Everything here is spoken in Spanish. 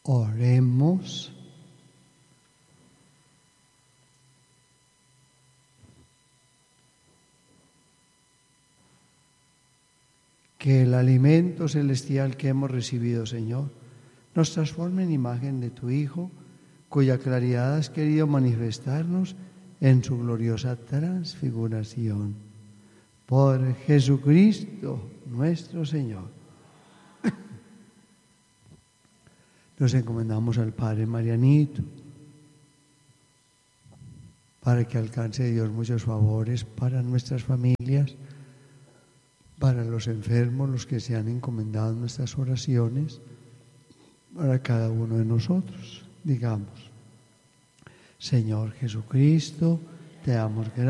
Oremos. Que el alimento celestial que hemos recibido, Señor, nos transforme en imagen de tu Hijo, cuya claridad has querido manifestarnos en su gloriosa transfiguración. Por Jesucristo nuestro Señor. Nos encomendamos al Padre Marianito, para que alcance Dios muchos favores para nuestras familias, para los enfermos, los que se han encomendado en nuestras oraciones, para cada uno de nosotros. Digamos: Señor Jesucristo, te damos gracias